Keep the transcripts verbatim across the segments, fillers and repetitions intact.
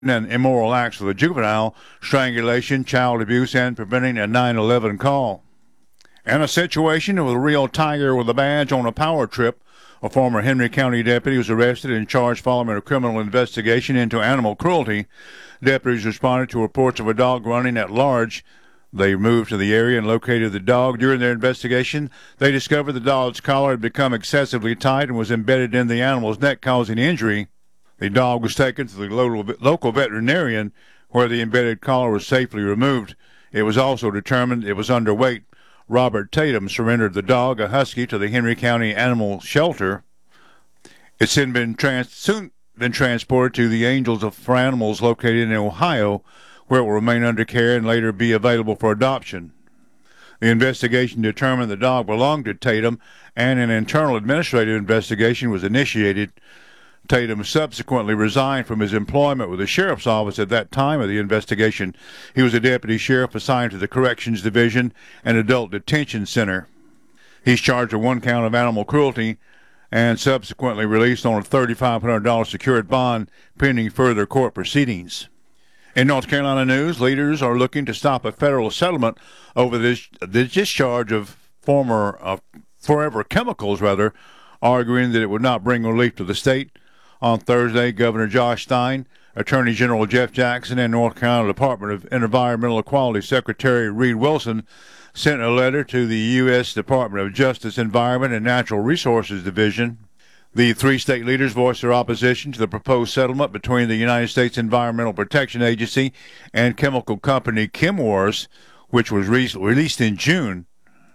and immoral acts with a juvenile, strangulation, child abuse, and preventing a nine eleven call. And a situation with a real tiger with a badge on a power trip. A former Henry County deputy was arrested and charged following a criminal investigation into animal cruelty. Deputies responded to reports of a dog running at large. They moved to the area and located the dog. During their investigation, they discovered the dog's collar had become excessively tight and was embedded in the animal's neck, causing injury. The dog was taken to the local veterinarian, where the embedded collar was safely removed. It was also determined it was underweight. Robert Tatum surrendered the dog, a husky, to the Henry County Animal Shelter. It's soon been, trans- soon been transported to the Angels for Animals located in Ohio, where it will remain under care and later be available for adoption. The investigation determined the dog belonged to Tatum, and an internal administrative investigation was initiated. Tatum subsequently resigned from his employment with the sheriff's office at that time of the investigation. He was a deputy sheriff assigned to the Corrections Division and Adult Detention Center. He's charged with one count of animal cruelty and subsequently released on a three thousand five hundred dollars secured bond pending further court proceedings. In North Carolina news, leaders are looking to stop a federal settlement over this, the discharge of former uh, forever chemicals, rather, arguing that it would not bring relief to the state. On Thursday, Governor Josh Stein, Attorney General Jeff Jackson, and North Carolina Department of Environmental Equality Secretary Reed Wilson sent a letter to the U S Department of Justice, Environment, and Natural Resources Division. The three state leaders voiced their opposition to the proposed settlement between the United States Environmental Protection Agency and chemical company Chemours, which was re- released in June.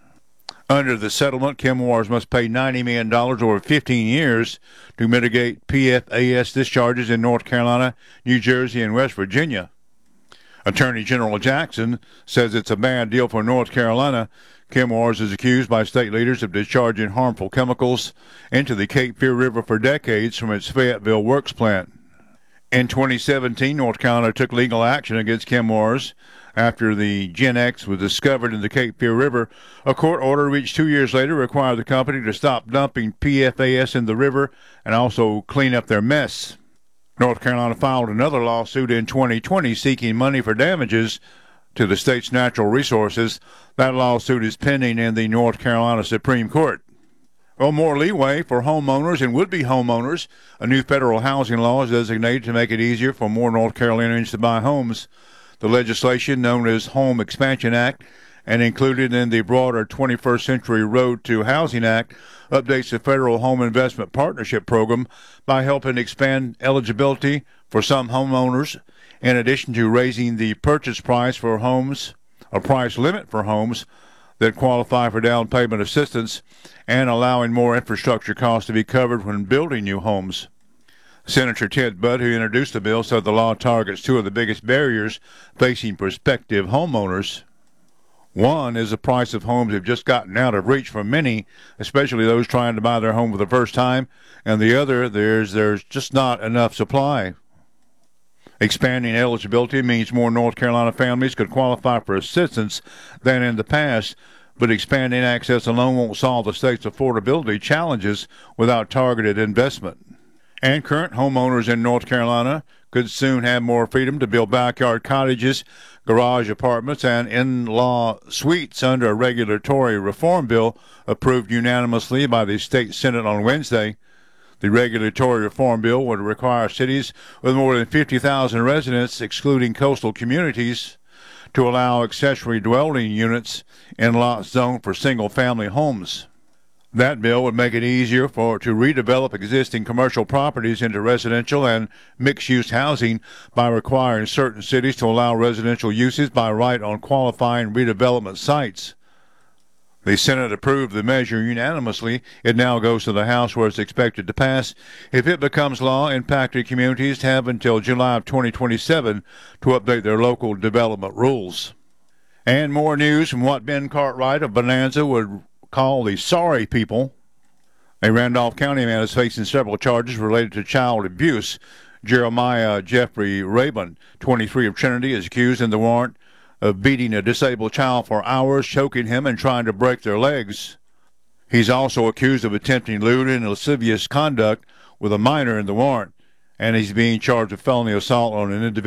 Under the settlement, Chemours must pay ninety million dollars over fifteen years to mitigate P F A S discharges in North Carolina, New Jersey, and West Virginia. Attorney General Jackson says it's a bad deal for North Carolina. Chemours is accused by state leaders of discharging harmful chemicals into the Cape Fear River for decades from its Fayetteville Works plant. In twenty seventeen, North Carolina took legal action against Chemours after the Gen X was discovered in the Cape Fear River. A court order reached two years later required the company to stop dumping P F A S in the river and also clean up their mess. North Carolina filed another lawsuit in twenty twenty seeking money for damages to the state's natural resources. That lawsuit is pending in the North Carolina Supreme Court. Well, more leeway for homeowners and would-be homeowners. A new federal housing law is designated to make it easier for more North Carolinians to buy homes. The legislation, known as Home Expansion Act and included in the broader twenty-first Century Road to Housing Act, updates the Federal Home Investment Partnership Program by helping expand eligibility for some homeowners, in addition to raising the purchase price for homes, a price limit for homes that qualify for down payment assistance, and allowing more infrastructure costs to be covered when building new homes. Senator Ted Budd, who introduced the bill, said the law targets two of the biggest barriers facing prospective homeowners. One is the price of homes have just gotten out of reach for many, especially those trying to buy their home for the first time, and the other, there's there's just not enough supply. Expanding eligibility means more North Carolina families could qualify for assistance than in the past, but expanding access alone won't solve the state's affordability challenges without targeted investment. And current homeowners in North Carolina could soon have more freedom to build backyard cottages, garage apartments, and in-law suites under a regulatory reform bill approved unanimously by the state Senate on Wednesday. The regulatory reform bill would require cities with more than fifty thousand residents, excluding coastal communities, to allow accessory dwelling units in lots zoned for single-family homes. That bill would make it easier for to redevelop existing commercial properties into residential and mixed-use housing by requiring certain cities to allow residential uses by right on qualifying redevelopment sites. The Senate approved the measure unanimously. It now goes to the House, where it's expected to pass. If it becomes law, impacted communities have until July of twenty twenty-seven to update their local development rules. And more news from what Ben Cartwright of Bonanza would call the sorry people. A Randolph County man is facing several charges related to child abuse. Jeremiah Jeffrey Rabin, twenty-three, of Trinity, is accused in the warrant of beating a disabled child for hours, choking him, and trying to break their legs. He's also accused of attempting lewd and lascivious conduct with a minor in the warrant. and he's being charged with felony assault on an individual